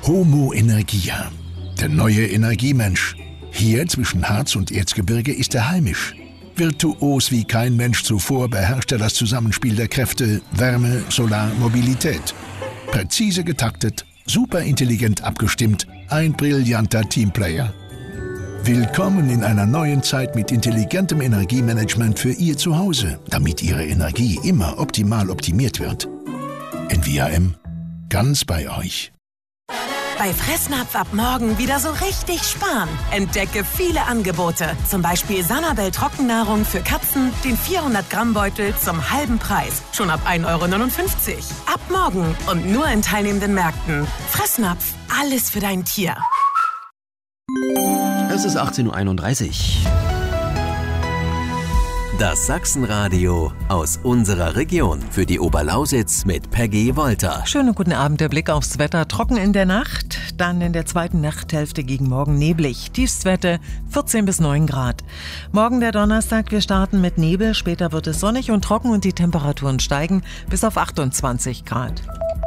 Homo Energia, der neue Energiemensch. Hier zwischen Harz und Erzgebirge ist er heimisch. Virtuos wie kein Mensch zuvor beherrscht er das Zusammenspiel der Kräfte Wärme, Solar, Mobilität. Präzise getaktet, superintelligent abgestimmt, ein brillanter Teamplayer. Willkommen in einer neuen Zeit mit intelligentem Energiemanagement für Ihr Zuhause, damit Ihre Energie immer optimal optimiert wird. Envia-M, ganz bei euch. Bei Fressnapf ab morgen wieder so richtig sparen. Entdecke viele Angebote. Zum Beispiel Sanabel Trockennahrung für Katzen, den 400-Gramm-Beutel zum halben Preis. Schon ab 1,59 €. Ab morgen und nur in teilnehmenden Märkten. Fressnapf, alles für dein Tier. Es ist 18:31 Uhr. Das Sachsenradio aus unserer Region für die Oberlausitz mit Peggy Wolter. Schönen guten Abend, der Blick aufs Wetter. Trocken in der Nacht, dann in der zweiten Nachthälfte gegen morgen neblig. Tiefstwerte 14 bis 9 Grad. Morgen der Donnerstag, wir starten mit Nebel, später wird es sonnig und trocken und die Temperaturen steigen bis auf 28 Grad.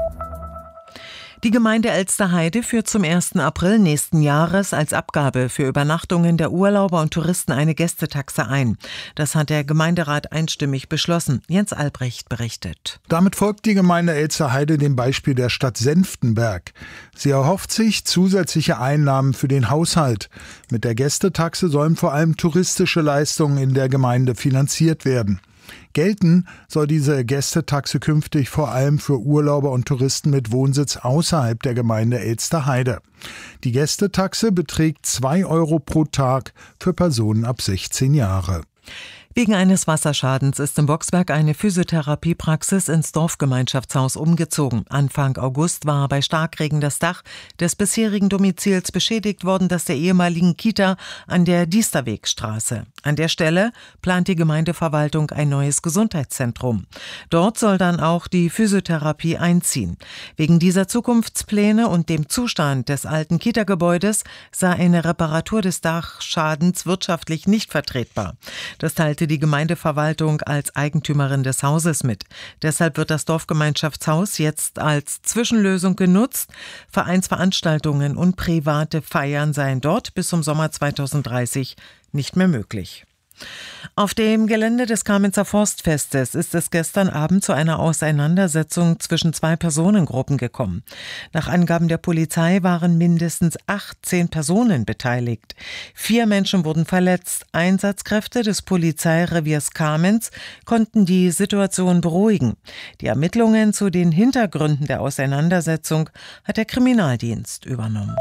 Die Gemeinde Elsterheide führt zum 1. April nächsten Jahres als Abgabe für Übernachtungen der Urlauber und Touristen eine Gästetaxe ein. Das hat der Gemeinderat einstimmig beschlossen. Jens Albrecht berichtet. Damit folgt die Gemeinde Elsterheide dem Beispiel der Stadt Senftenberg. Sie erhofft sich zusätzliche Einnahmen für den Haushalt. Mit der Gästetaxe sollen vor allem touristische Leistungen in der Gemeinde finanziert werden. Gelten soll diese Gästetaxe künftig vor allem für Urlauber und Touristen mit Wohnsitz außerhalb der Gemeinde Elsterheide. Die Gästetaxe beträgt 2 € pro Tag für Personen ab 16 Jahre. Wegen eines Wasserschadens ist in Boxberg eine Physiotherapiepraxis ins Dorfgemeinschaftshaus umgezogen. Anfang August war bei Starkregen das Dach des bisherigen Domizils beschädigt worden, das der ehemaligen Kita an der Diesterwegstraße. An der Stelle plant die Gemeindeverwaltung ein neues Gesundheitszentrum. Dort soll dann auch die Physiotherapie einziehen. Wegen dieser Zukunftspläne und dem Zustand des alten Kita-Gebäudes sei eine Reparatur des Dachschadens wirtschaftlich nicht vertretbar. Das teilte die Gemeindeverwaltung als Eigentümerin des Hauses mit. Deshalb wird das Dorfgemeinschaftshaus jetzt als Zwischenlösung genutzt. Vereinsveranstaltungen und private Feiern seien dort bis zum Sommer 2030 nicht mehr möglich. Auf dem Gelände des Kamenzer Forstfestes ist es gestern Abend zu einer Auseinandersetzung zwischen 2 Personengruppen gekommen. Nach Angaben der Polizei waren mindestens 18 Personen beteiligt. 4 Menschen wurden verletzt. Einsatzkräfte des Polizeireviers Kamenz konnten die Situation beruhigen. Die Ermittlungen zu den Hintergründen der Auseinandersetzung hat der Kriminaldienst übernommen.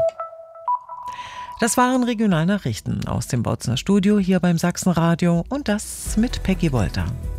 Das waren Regionalnachrichten aus dem Bautzner Studio hier beim Sachsenradio und das mit Peggy Wolter.